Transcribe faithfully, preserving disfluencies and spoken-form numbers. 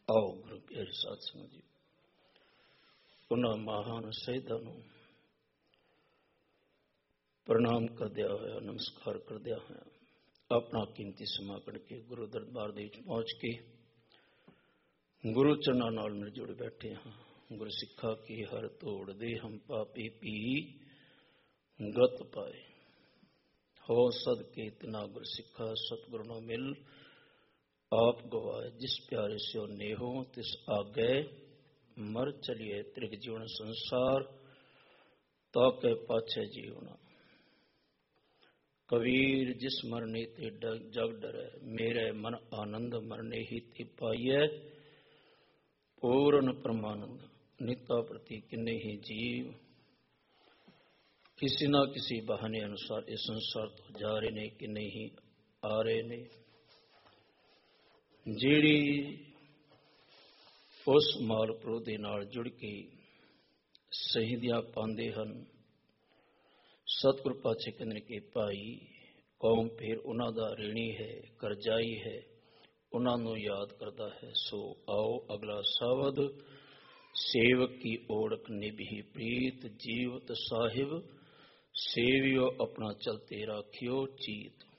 ਆਓ ਗੁਰੂ ਪਿਆਰੇ ਸਾਧ ਸੰਗਤ ਜੀ, ਉਹਨਾਂ ਮਹਾਨ ਸ਼ਹੀਦਾਂ ਨੂੰ ਪ੍ਰਣਾਮ ਕਰਦਿਆਂ ਹੋਇਆ, ਨਮਸਕਾਰ ਕਰਦਿਆਂ ਹੋਇਆ, ਆਪਣਾ ਕੀਮਤੀ ਸਮਾਂ ਕੱਢ ਕੇ ਗੁਰੂ ਦਰਬਾਰ ਦੇ ਵਿੱਚ ਪਹੁੰਚ ਕੇ ਗੁਰੂ ਚਰਨਾਂ ਨਾਲ ਮਿਲ ਜੁੜ ਬੈਠੇ ਹਾਂ। ਗੁਰ ਸਿੱਖਾ ਕੀ ਹਰ ਤੋੜਦੇ ਹਮ ਪਾਪੀ ਪੀ ਗਤ ਪਾਏ, ਹੋ ਸਦਕੇ ਤਿਨਾ ਗੁਰ ਸਿੱਖਾ ਸਤਿਗੁਰੂ ਨੂੰ ਮਿਲ ਆਪ ਗਵਾਏ। ਜਿਸ ਪਿਆਰੇ ਸਿਓ ਨੇਹੋ ਤਿਸ ਆਗੇ ਮਰ ਚਲੀਏ, ਤ੍ਰਿਗ ਜੀਵਨ ਸੰਸਾਰ ਤਾਕੇ ਪਾਛੇ ਜੀਵਨਾ। ਕਬੀਰ ਜਿਸ ਮਰਨੇ ਤੇ ਜਗ ਡਰੈ, ਮੇਰੇ ਮਨ ਆਨੰਦ ਮਰਨੇ ਹੀ ਤੇ ਪਾਈਐ। ਪੂਰਨ ਪਰਮਾਨੰਦ ਨਿਤਾ ਪ੍ਰਤੀ ਕਿੰਨੇ ਹੀ ਜੀਵ ਕਿਸੇ ਨਾ ਕਿਸੇ ਬਹਾਨੇ ਅਨੁਸਾਰ ਇਸ ਸੰਸਾਰ ਤੋਂ ਜਾ ਰਹੇ ਨੇ, ਕਿੰਨੇ ਹੀ ਆ ਰਹੇ ਨੇ। ਜਿਹੜੀ ਉਸ ਮਾਲਪੁਰਖ ਦੇ ਨਾਲ ਜੁੜ ਕੇ ਸ਼ਹੀਦੀਆਂ ਪਾਉਂਦੇ ਹਨ, ਸਤਿਗੁਰ ਪਾਤਸ਼ਾਹ ਕਹਿੰਦੇ ਕਿ ਭਾਈ ਕੌਮ ਫਿਰ ਉਹਨਾਂ ਦਾ ਰਿਣੀ ਹੈ, ਕਰਜ਼ਾਈ ਹੈ, ਉਹਨਾਂ ਨੂੰ ਯਾਦ ਕਰਦਾ ਹੈ। ਸੋ ਆਓ ਅਗਲਾ ਸ਼ਬਦ, ਸੇਵਕ ਕੀ ਓੜਕ ਨਿਭੀ ਪ੍ਰੀਤ, ਜੀਵਤ ਸਾਹਿਬ ਸੇਵਿਓ ਆਪਣਾ ਚਲਤੇ ਰਾਖਿਓ ਚੀਤ।